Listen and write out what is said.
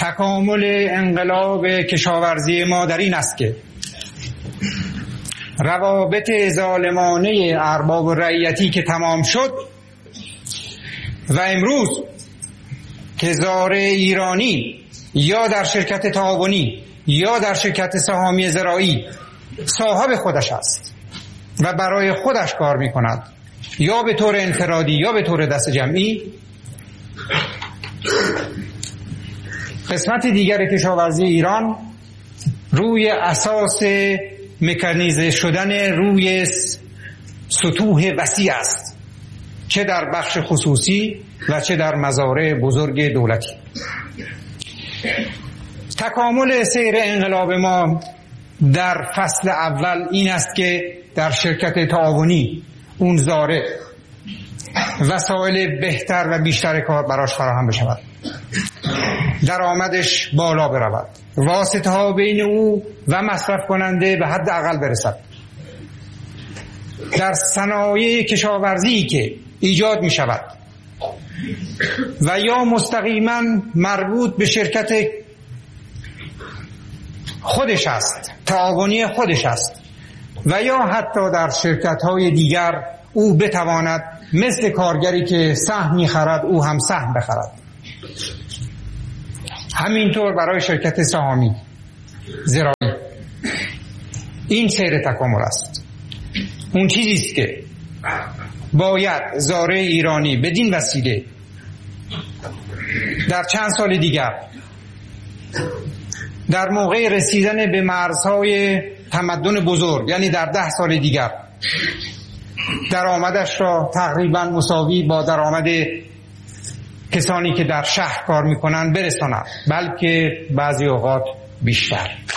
تکامل انقلاب کشاورزی ما در این است که روابط ظالمانه ارباب و رعیتی که تمام شد و امروز که زاره ایرانی یا در شرکت تعاونی یا در شرکت سهامی زراعی صاحب خودش است و برای خودش کار می کند، یا به طور انفرادی یا به طور دست جمعی، قسمت دیگر کشاورزی ایران روی اساس مکانیزه شدن روی سطوح وسیع است، چه در بخش خصوصی و چه در مزارع بزرگ دولتی. تکامل سیر انقلاب ما در فصل اول این است که در شرکت تعاونی اون زارع وسایل بهتر و بیشتر کار براش فراهم بشود، درآمدش بالا برود، واسطه ها بین او و مصرف کننده به حد اقل برسد. در صنایع کشاورزی که ایجاد می شود و یا مستقیما مربوط به شرکت خودش است، تعاونی خودش است، و یا حتی در شرکت های دیگر او بتواند مثل کارگری که سهم می‌خرد او هم سهم بخرد. همینطور برای شرکت سهامی زراعی این سیر تکامل است. اون چیزی است که باید زاره ایرانی بدین وسیله در چند سال دیگر در موقع رسیدن به مرزهای تمدن بزرگ، یعنی در 10 سال دیگر، درآمدش را تقریبا مساوی با درآمد کسانی که در شهر کار میکنن برساند، بلکه بعضی اوقات بیشتر.